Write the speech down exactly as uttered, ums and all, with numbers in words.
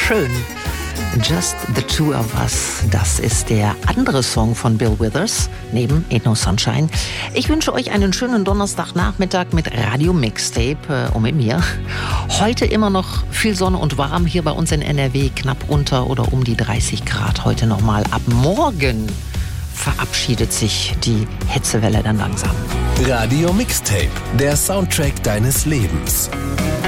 schön. Just the Two of Us, das ist der andere Song von Bill Withers, neben Ain't No Sunshine. Ich wünsche euch einen schönen Donnerstagnachmittag mit Radio Mixtape äh, und mit mir. Heute immer noch viel Sonne und warm hier bei uns in N R W, knapp unter oder um die dreißig Grad. Heute nochmal. Ab morgen verabschiedet sich die Hitzewelle dann langsam. Radio Mixtape, der Soundtrack deines Lebens.